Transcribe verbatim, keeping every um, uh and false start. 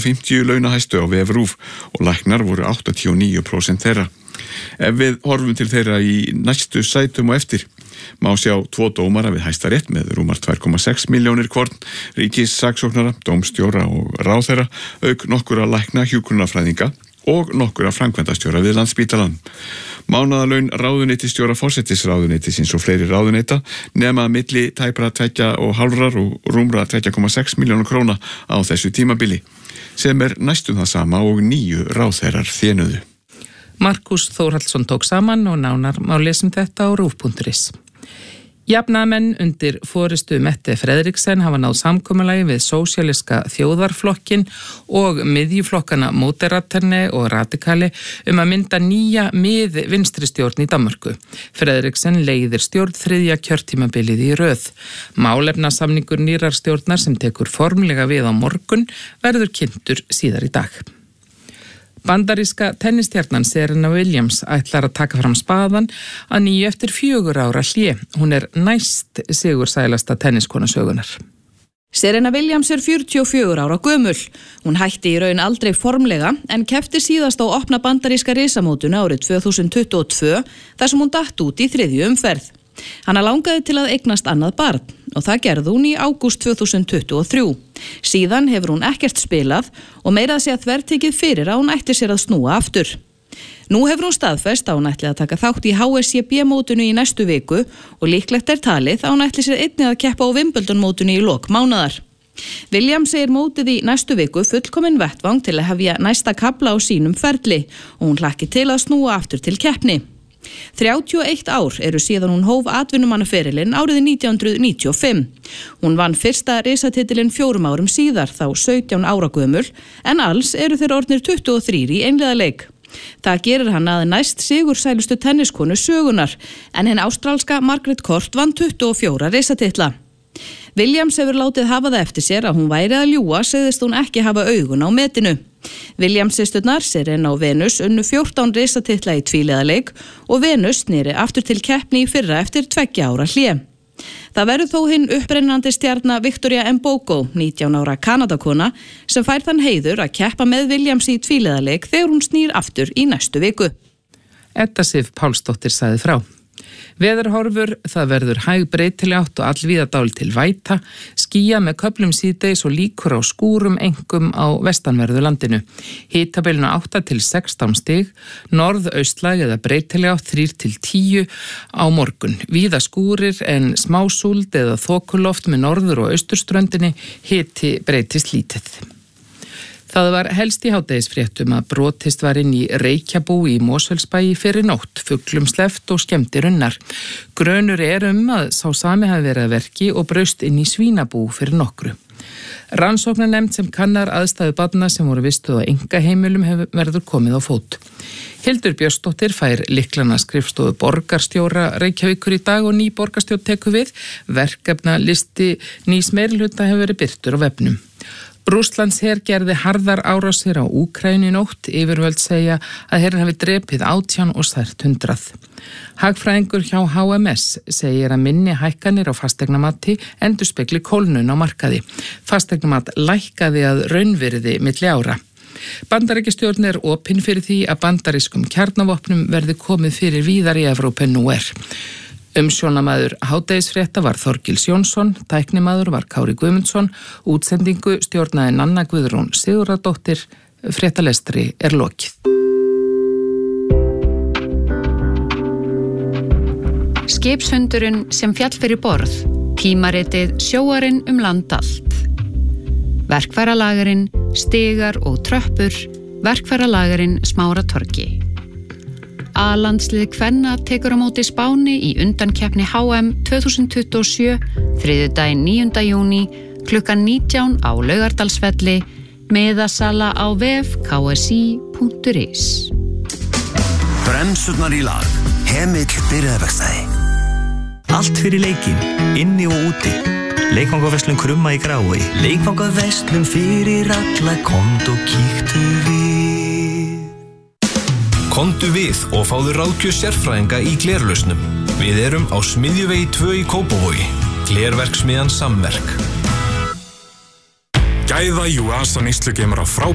fimmtíu launahæstu á vef RÚV og læknar voru áttatíu og níu prósent þeirra. Ef við horfum til þeirra í næstu sætum og eftir, má sjá tvo dómara við Hæstarétt með rúmar tvö komma sex milljónir hvorn, ríkissaksóknara, dómstjóra og ráðherra, auk nokkura lækna, hjúkrunarfræðinga og nokkura framkvæmdastjóra við Landspítalann. Mánaðarlaun ráðuneytisstjóra forsætisráðuneytisins og fleiri ráðuneyta nema milli tæpra tveggja og hálfrar og rúmra tvö komma sex milljónir króna á þessu tímabili, sem er næstum það sama og níu ráðherrar þénuðu. Markus Þórhallsson tók saman og nánar má lesa um þetta á rúv punktur is. Jafnaðarmenn undir forystu Mette Frederiksen hafa náð samkomulagi við sósíalíska þjóðarflokkin og miðjuflokkana Moderaterni og Radikali um að mynda nýja mið vinstri stjórn í Danmörku. Frederiksen leiðir stjórn þriðja kjörtímabilið í röð. Málefnasamningur nýrar stjórnar sem tekur formlega við á morgun verður kynntur síðar í dag. Bandaríska tennistjarnan Serena Williams ætlar að taka fram spaðan að nýju eftir fjögur ára hlé. Hún er næst sigursælasta tenniskona sögunar. Serena Williams er fjörutíu og fjögur ára gömul. Hún hætti í raun aldrei formlega en keppti síðast á opna bandaríska risamótinu árið tvö þúsund tuttugu og tvö þar sem hún datt út í þriðju umferð. Hana langaði til að eignast annað barn og það gerði hún í ágúst tvö þúsund tuttugu og þrjú. Síðan hefur hún ekkert spilað og meira að segja þvertekið fyrir að hún ætti sér að snúa aftur. Nú hefur hún staðfest að hún ætli að taka þátt í H S C B-mótinu í næstu viku og líklegt er talið að hún ætli sér einnig að keppa á Wimbledon-mótinu í lok mánaðar. Williams segir mótið í næstu viku fullkomin vettvang til að hefja næsta kafla á sínum ferli og hún hlakki til að snúa aftur til keppni. þrjátíu og eitt ár eru síðan hún hóf atvinnumannaferilinn árið nítján hundruð níutíu og fimm. Hún vann fyrsta risatitilinn fjórum árum síðar, þá sautján ára gömul, en alls eru þeir orðnir tuttugu og þrír í einliðaleik. Það gerir hann að næst sigursælustu tenniskonu sögunar, en hinn ástralska Margaret Court vann tuttugu og fjóra risatitla. Williams hefur látið hafa það eftir sér að hún væri að ljúga, segðist hún ekki hafa augun á metinu. Williams systurnar, Serena og Venus, unnu fjórtán risatitla í tvíliðaleik og Venus sneri aftur til keppni í fyrra eftir tveggja ára hlé. Það verður þó hinn upprennandi stjarna Victoria Mbogo, nítján ára Kanadakona, sem fær þann heiður að keppa með Williams í tvíliðaleik þegar hún snýr aftur í næstu viku. Edda Sif Pálsdóttir sagði frá. Veðurhorfur, það verður hæg breytileg átt og allvíða dálítil væta, skýja með köflum síðdegis og líkur á skúrum einkum á vestanverðu landinu. Hitabilinu átta til sextán stig, norðaustlæg eða breytileg átt þrír til tíu á morgun. Víða skúrir en smásúld eða þokuloft með norður- og austurströndinni, hiti breytist lítið. Það var helst í hádegisfréttum að brotist var inn í Reykjabú í Mosfellsbæ fyrir nótt, fuglum sleppt og skemmdir unnar. Grönur er um að sá sami hafi verið að verki og braust inn í Svínabú fyrir nokkru. Rannsóknarnefnd sem kannar aðstæðu barna sem voru vistuð á einkaheimilum hefur verður komið á fót. Hildur Björnsdóttir fær lyklana skrifstofu borgarstjóra Reykjavíkur í dag og ný borgarstjórn tekur við. Verkefnalisti nýs meirihluta hefur verið birtur á vefnum. Rússlands her gerði harðar árásir á Úkraínu í nótt, yfirvöld segja að herinn hafi drepið átján og sært hundrað. Hagfræðingur hjá H M S segir að minni hækkanir á fasteignamati endurspegli kólnun á markaði. Fasteignamat lækkaði að raunvirði milli ára. Bandaríkjastjórn er opin fyrir því að bandarískum kjarnavopnum verði komið fyrir víðar í Evrópu en nú er. Umsjónamaður hádegisfrétta var Þorgils Jónsson, tæknimaður var Kári Guðmundsson, útsendingu stjórnaði Nanna Guðrún Sigurðardóttir, fréttalestri er lokið. Skipshundurinn sem fjall fyrir borð, tímaritið Sjóarinn um land allt. Verkfæralagarinn, stigar og tröppur, verkfæralagarinn Smáratorgi. A-landslið kvenna tekur á móti Spáni í undankeppni H M tvö þúsund tuttugu og sjö, þriðjudaginn níunda júní, klukkan nítján á Laugardalsvelli, miðasala á vef k s i punktur is. Bremsurnar í lag, Hemill byrjaðarverkstæði. Allt fyrir leikinn, inni og úti. Leikvangaverslun Krumma í Grái. Leikvangaverslun fyrir alla, komdu og kíktu við. Komdu við og fáðu ráðgjöf sérfræðinga í glerlausnum. Við erum á Smiðjuvegi tvö í Kópavogi. Glerverksmiðjan Samverk. Gæða Juasa neyslugeimar á frábært